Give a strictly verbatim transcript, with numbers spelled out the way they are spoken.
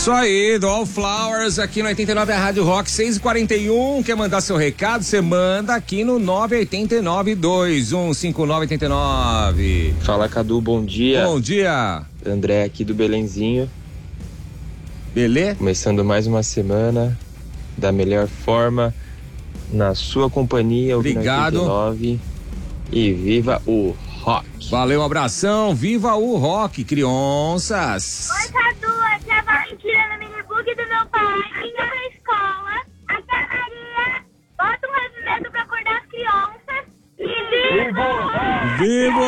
Isso aí, do All Flowers aqui no oitenta e nove, a Rádio Rock, seis e quarenta e um. Quer mandar seu recado? Você manda aqui no nove oito nove, dois um cinco nove oito nove. Fala, Cadu, bom dia. Bom dia. André aqui do Belenzinho. Belê? Começando mais uma semana da melhor forma, na sua companhia. Obrigado. oitenta e nove, e viva o rock. Valeu, um abração. Viva o rock, crianças. Oi, Cadu, aqui é a Valentina no minibug do meu pai, indo pra escola. Aqui é a Maria, bota um heavy metal pra acordar as crianças. E viva o rock! Viva